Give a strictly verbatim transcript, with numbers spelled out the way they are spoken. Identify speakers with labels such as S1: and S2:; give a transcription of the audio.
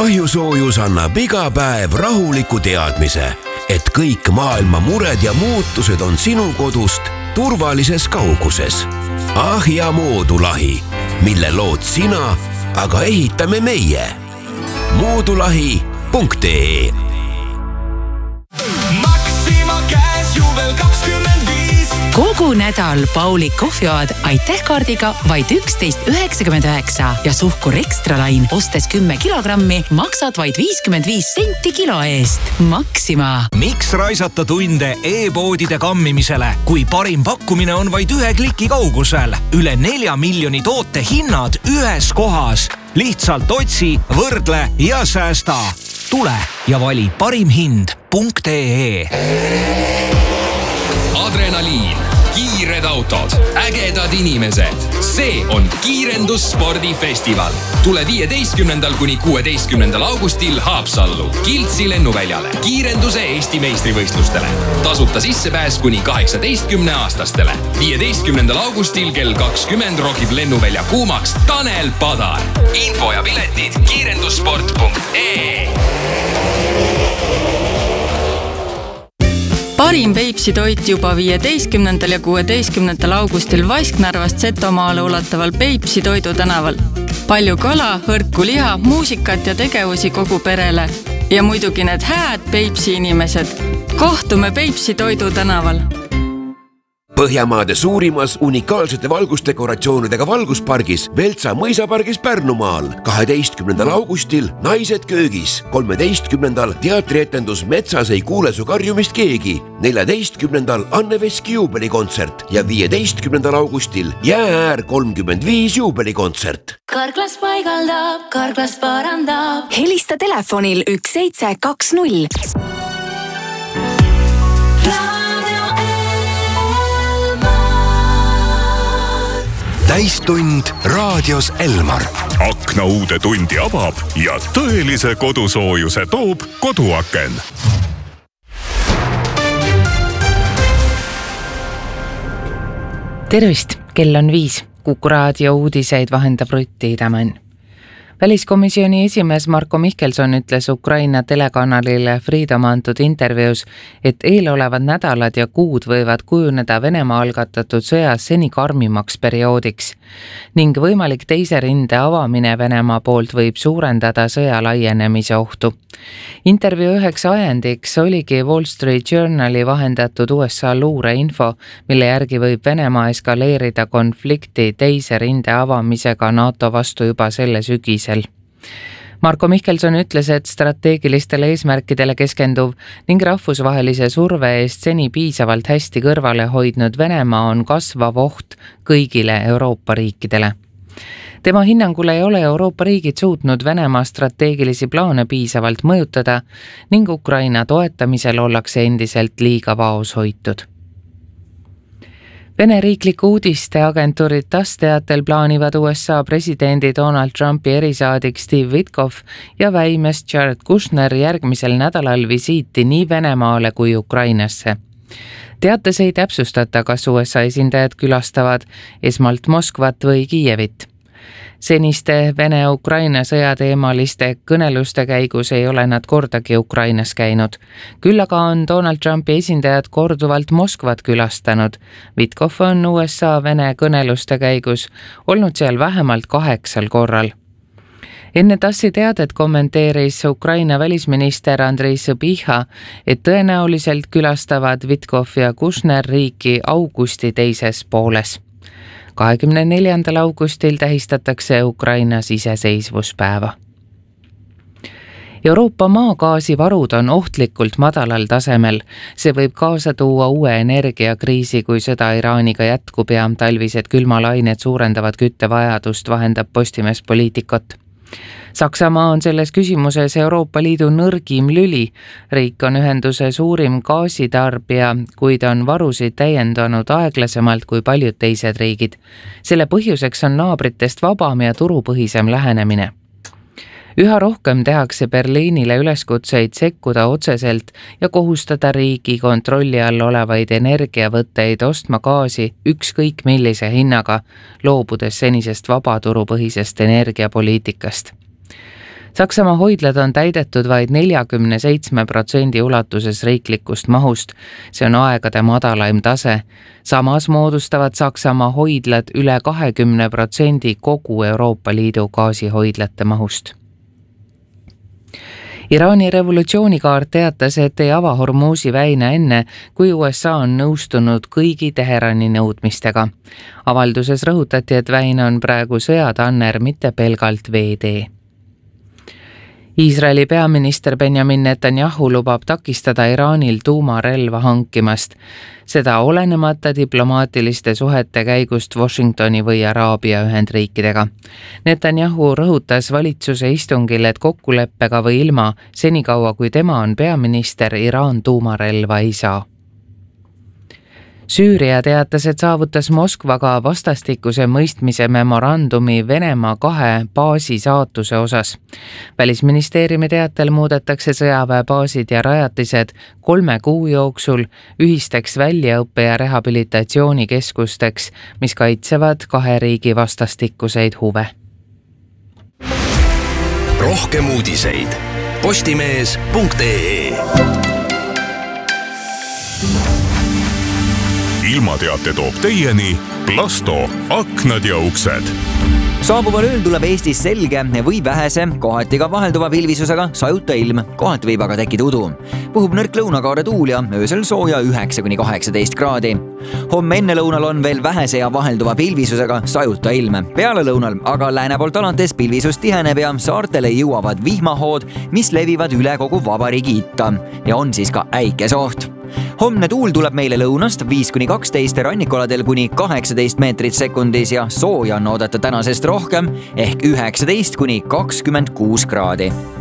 S1: ahjusoojus annab iga päev rahuliku teadmise, et kõik maailma mured ja muutused on sinu kodust turvalises kauguses. Ahja moodulahi, mille lood sina, aga ehitame meie. moodulahi punkt ee
S2: Maxima käes juubel kakskümmend viis.
S3: Kogu nädal Pauli kohvioad Aitäh-kaardiga vaid üksteist üheksakümmend üheksa ja Suhkur Extralain ostes kümme kilogrammi maksad vaid viiskümmend viis senti kilo eest. Maxima.
S4: Miks raisata tunde e-poodide kammimisele, kui parim pakkumine on vaid ühe kliki kaugusel? Üle nelja miljoni toote hinnad ühes kohas. Lihtsalt otsi, võrdle ja säästa. Tule ja vali parim hind punkt ee.
S5: Adrenaliin, kiired autod, ägedad inimesed. See on kiirendusspordifestival. Tule viieteistkümnendal kuni kuueteistkümnendal augustil Haapsallu, Kiltsi lennuväljale, kiirenduse Eesti meistrivõistlustele. Tasuta sissepääs kuni kaheksateistkümne aastastele. viieteistkümnendal augustil kell kakskümmend rokib lennuvälja kuumaks Tanel Padar. Info ja piletid kiirendussport punkt ee.
S6: Parim Peipsi toit juba viieteistkümnendal ja kuueteistkümnendal augustil Vasknarvast Setomaale ulataval Peipsi toidu tänaval. Palju kala, hõrku liha, muusikat ja tegevusi kogu perele. Ja muidugi need hääd Peipsi inimesed. Kohtume Peipsi toidu tänaval.
S1: Põhjamaade suurimas unikaalsete valgusdekoratsioonidega valguspargis Veltsa mõisapargis Pärnumaal. kaheteistkümnendal augustil Naised köögis. kolmeteistkümnendal teatrietendus Metsas ei kuule su karjumist keegi. neljateistkümnendal Anne Veski juubelikontsert ja viieteistkümnendal augustil Jäääär kolmkümmend viis juubelikontsert.
S7: Karklas paigaldab, Karklas parandab.
S3: Helista telefonil üks seitse kaks null.
S8: Täistund raadios Elmar.
S9: Akna uude tundi avab ja tõelise kodusoojuse toob koduaken.
S10: Tervist, kell on viis. Kuku raadio uudiseid vahendab Rutti Idamann. Väliskomisjoni esimees Marko Mihkelson ütles Ukraina telekanalile Freedom antud intervjuus, et eelolevad nädalad ja kuud võivad kujuneda Venemaa algatatud sõjas seni karmimaks perioodiks ning võimalik teise rinde avamine Venemaa poolt võib suurendada sõja laienemise ohtu. Intervjuu üheks ajendiks oligi Wall Street Journali vahendatud U S A luureinfo, mille järgi võib Venemaa eskaleerida konflikti teise rinde avamisega NATO vastu juba selle sügisel. Marko Mihkelson ütles, et strateegilistele eesmärkidele keskenduv ning rahvusvahelise surve eest seni piisavalt hästi kõrvale hoidnud Venemaa on kasvav oht kõigile Euroopa riikidele. Tema hinnangul ei ole Euroopa riigid suutnud Venemaa strateegilisi plaane piisavalt mõjutada ning Ukraina toetamisel ollakse endiselt liiga vaos hoitud. Vene riikliku uudiste agentuurid TASS teatel plaanivad U S A presidendi Donald Trumpi erisaadik Steve Witkoff ja väimes Jared Kushner järgmisel nädalal visiiti nii Venemaale kui Ukrainasse. Teates ei täpsustata, kas U S A esindajad külastavad esmalt Moskvat või Kiievit. Seniste Vene-Ukraina sõjateemaliste kõneluste käigus ei ole nad kordagi Ukrainas käinud. Küll aga on Donald Trumpi esindajad korduvalt Moskvat külastanud. Witkoff on U S A Vene kõneluste käigus olnud seal vähemalt kaheksal korral. Enne TASSi teadet kommenteeris Ukraina välisminister Andrei Sõbiha, et tõenäoliselt külastavad Witkoff ja Kushner riiki augusti teises pooles. kahekümne neljandal augustil tähistatakse Ukrainas iseseisvuspäeva. Euroopa maagaasivarud on ohtlikult madalal tasemel. See võib kaasa tuua uue energiakriisi, kui sõda Iraaniga jätkub ja talvised külmalained suurendavad küttevajadust, vahendab Postimees Poliitikot. Saksamaa on selles küsimuses Euroopa Liidu nõrgim lüli. Riik on ühenduse suurim gaasitarbija, kuid on varusid täiendanud aeglasemalt kui paljud teised riigid. Selle põhjuseks on naabritest vabam ja turupõhisem lähenemine. Üha rohkem tehakse Berliinile üleskutseid sekkuda otseselt ja kohustada riigi kontrolli all olevaid energiavõtteid ostma gaasi ükskõik millise hinnaga, loobudes senisest vabaturupõhisest energiapoliitikast. Saksamaa hoidlad on täidetud vaid neljakümne seitsme protsendi ulatuses riiklikust mahust. See on aegade madalaim tase. Samas moodustavad Saksamaa hoidlad üle kahekümne protsendi kogu Euroopa Liidu gaasihoidlate mahust. Iraani revolutsioonikaart teatas, et ei ava Hormuzi väina enne, kui U S A on nõustunud kõigi Teherani nõudmistega. Avalduses rõhutati, et väin on praegu sõjatanner, mitte pelgalt veetee. Iisraeli peaminister Benjamin Netanyahu lubab takistada Iraanil tuumarelva hankimast. Seda olenemata diplomaatiliste suhete käigust Washingtoni või Araabia Ühendriikidega. Netanyahu rõhutas valitsuse istungil, et kokkuleppega või ilma, senikaua kui tema on peaminister, Iraan tuumarelva ei saa. Süüria teatas, et saavutas Moskvaga vastastikuse mõistmise memorandumi Venemaa kahe baasi saatuse osas. Välisministeeriumi teatel muudetakse sõjaväebaasid ja rajatised kolme kuu jooksul ühisteks väljaõppe- ja rehabilitatsioonikeskusteks, mis kaitsevad kahe riigi vastastikuseid huve.
S1: Rohkem uudiseid postimees punkt ee.
S9: Ilmateate toob teieni Plasto aknad ja uksed.
S11: Saabuval ööl tuleb Eestis selge või vähese, kohati ka vahelduva pilvisusega sajuta ilm, kohati võib aga tekkida udu. Puhub nõrk lõunakaare tuul ja öösel sooja üheksa kuni kaheksateist kraadi. Homme enne lõunal on veel vähese ja vahelduva pilvisusega sajuta ilm. Peale lõunal aga lääne poolt alates pilvisus tiheneb ja saartele jõuavad vihmahood, mis levivad üle kogu vabariigi itta ja on siis ka äikesoht. Homne tuul tuleb meile lõunast viis kuni kaksteist, rannikualadel kuni kaheksateist meetrit sekundis ja sooja on oodata tänasest rohkem ehk üheksateist kuni kakskümmend kuus kraadi.